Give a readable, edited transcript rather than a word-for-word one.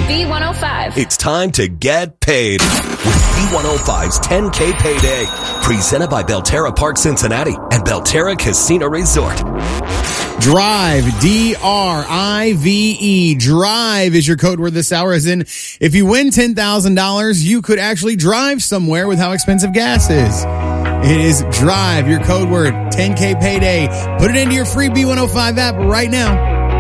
B105. It's time to get paid with B105's 10K Payday. Presented by Belterra Park Cincinnati and Belterra Casino Resort. Drive, D-R-I-V-E. Drive is your code word this hour, as in if you win $10,000, you could actually drive somewhere with how expensive gas is. It is Drive, your code word, 10K Payday. Put it into your free B105 app right now.